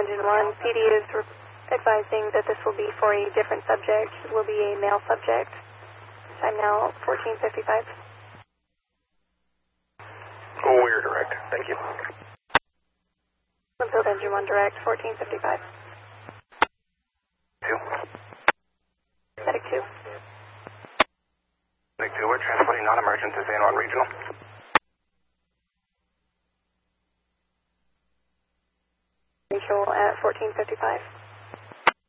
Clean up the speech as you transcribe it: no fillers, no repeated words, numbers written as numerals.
Engine 1. PD is advising that this will be for a different subject. It will be a male subject. Time now 14:55. We're direct. Thank you. Linfield Engine 1 direct, 14:55. 2. Medic 2. Medic 2, we're transporting non-emergent to San Juan Regional. Regional at 14:55.